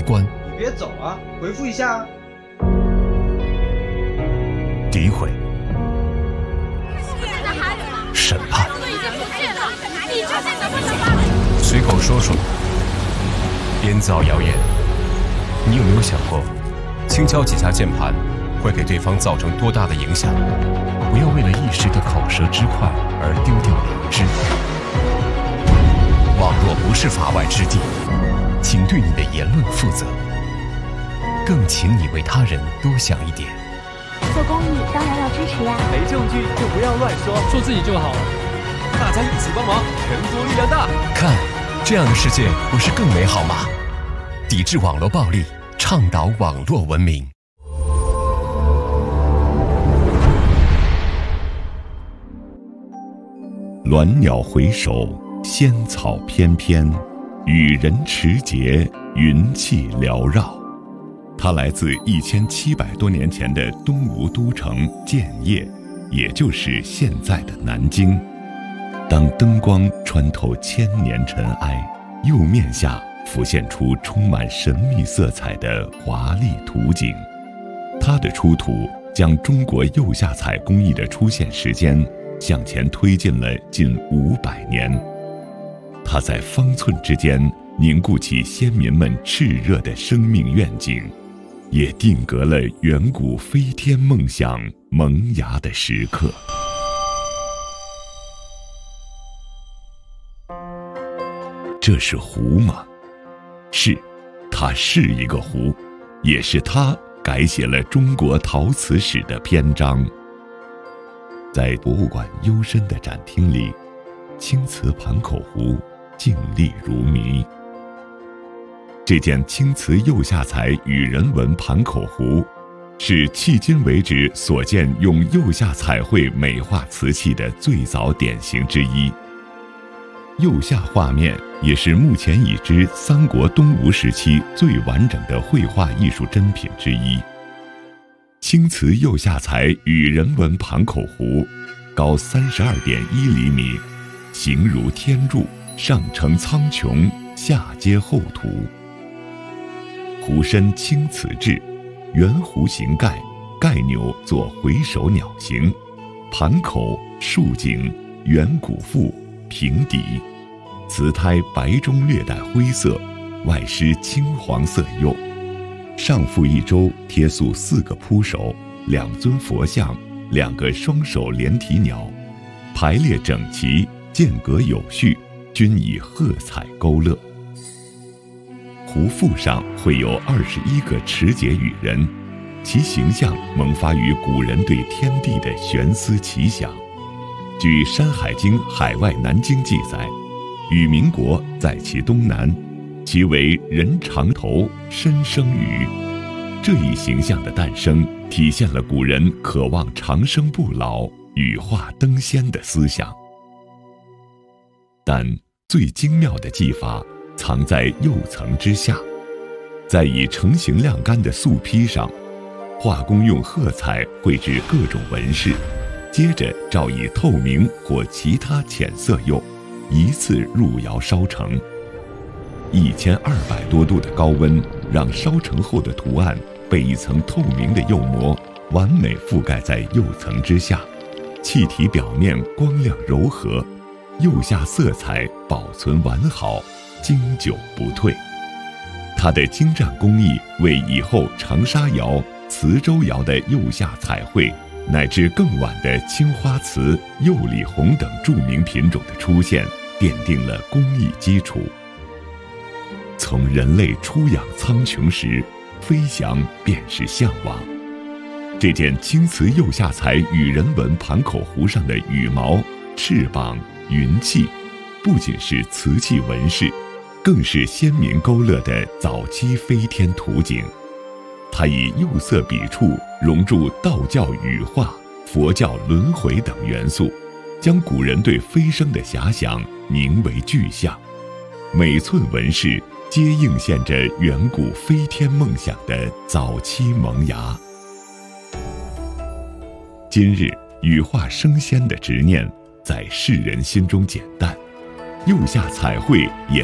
观。 你别走啊，回复一下啊。 诋毁、审判，随口说说，编造谣言。你有没有想过，轻敲几下键盘会给对方造成多大的影响？不要为了一时的口舌之快而丢掉良知。网络不是法外之地，请对你的言论负责，更请你为他人多想一点。 做公益当然要支持呀， 没证据就不要乱说， 做自己就好了。 大家一起帮忙，人多力量大。 看，这样的世界不是更美好吗？抵制网络暴力，倡导网络文明。 鸾鸟回首，仙草翩翩，羽人持节，云气缭绕。它来自1700多年前的东吴都城建业，也就是现在的南京。当灯光穿透千年尘埃，釉面下浮现出充满神秘色彩的华丽图景。它的出土将中国釉下彩工艺的出现时间向前推进了近500年。它在方寸之间凝固起先民们炽热的生命愿景，也定格了远古飞天梦想萌芽的时刻。这是壶吗？是，它是一个壶，也是它改写了中国陶瓷史的篇章。在博物馆幽深的展厅里，青瓷盘口壶静立如谜。这件青瓷釉下彩羽人纹盘口壶，是迄今为止所见用釉下彩绘美化瓷器的最早典型之一。釉下画面也是目前已知三国东吴时期最完整的绘画艺术珍品之一。青瓷釉下彩羽人纹盘口壶，高32.1厘米，形如天柱，上承苍穹，下接厚涂。壶身青瓷制，圆弧形盖，盖钮作回首鸟形，盘口竖颈，圆鼓腹，平底，瓷胎白中略带灰色，外施青黄色釉，上覆一周贴塑4个铺首，2尊佛像，2个双手连体鸟，排列整齐，间隔有序，均以褐彩勾勒。壶腹上绘有21个持节羽人，其形象萌发于古人对天地的悬思奇想。据《山海经·海外南经》记载，羽民国在其东南，其为人长头，身生羽。这一形象的诞生，体现了古人渴望长生不老、羽化登仙的思想。但最精妙的技法藏在釉层之下，在已成型晾干的素坯上，画工用褐彩绘制各种纹饰，接着照以透明或其他浅色釉，一次入窑烧成。1200多度的高温，让烧成后的图案被一层透明的釉膜完美覆盖在釉层之下，气体表面光亮柔和，釉下色彩保存完好，经久不退。它的精湛工艺为以后长沙窑、磁州窑的釉下彩绘，乃至更晚的青花瓷、釉里红等著名品种的出现，奠定了工艺基础。从人类出养苍穹时，飞翔便是向往。这件青瓷釉下彩羽人纹盘口壶上的羽毛、翅膀、云气，不仅是瓷器纹饰，更是先民勾勒的早期飞天图景。它以釉色笔触融入道教羽化、佛教轮回等元素，将古人对飞升的遐想凝为具象。每寸纹饰皆映现着远古飞天梦想的早期萌芽。今日羽化升仙的执念在世人心中减淡，釉下彩绘也